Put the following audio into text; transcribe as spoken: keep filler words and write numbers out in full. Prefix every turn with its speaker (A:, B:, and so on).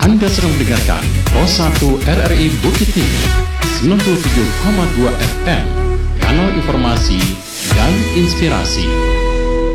A: Anda sedang mendengarkan Pos satu R R I Bukit Tinggi sembilan puluh tujuh koma dua F M, kanal informasi dan inspirasi.